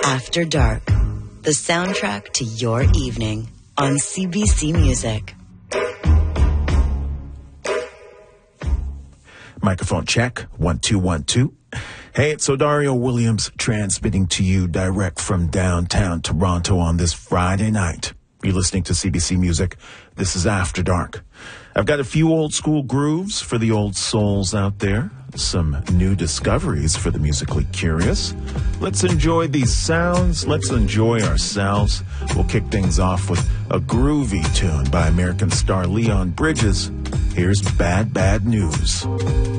After Dark, the soundtrack to your evening on CBC Music. Microphone check, 1 2 1 2. Hey, it's Odario Williams transmitting to you direct from downtown Toronto on this Friday night. You're listening to CBC Music. This is After Dark. I've got a few old school grooves for the old souls out there. Some new discoveries for the musically curious. Let's enjoy these sounds. Let's enjoy ourselves. We'll kick things off with a groovy tune by American star Leon Bridges. Here's Bad Bad News.